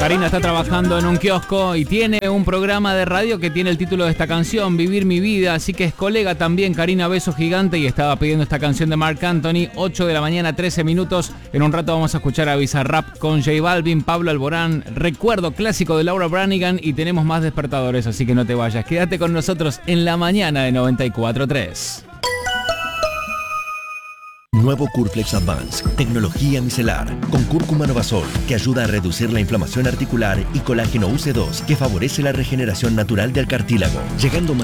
Karina está trabajando en un kiosco y tiene un programa de radio que tiene el título de esta canción, Vivir mi vida, así que es colega también. Karina, beso gigante, y estaba pidiendo esta canción de Marc Anthony. 8 de la mañana, 13 minutos. En un rato vamos a escuchar a Bizarrap con J Balvin, Pablo Alborán, Recuerdo clásico de Laura Branigan, y tenemos más despertadores, así que no te vayas. Quédate con nosotros en la mañana de 94.3. Nuevo Curflex Advance, tecnología micelar, con cúrcuma Novasol, que ayuda a reducir la inflamación articular, y colágeno UC2, que favorece la regeneración natural del cartílago, llegando más